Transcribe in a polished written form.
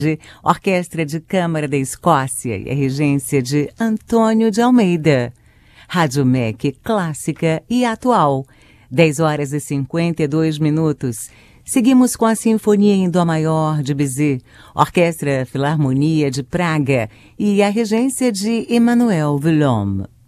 Orquestra de Câmara da Escócia e a regência de Antônio de Almeida. Rádio MEC clássica e atual. 10h52. Seguimos com a Sinfonia em Dó Maior de Bizet, Orquestra Filarmonia de Praga e a regência de Emmanuel Villaume.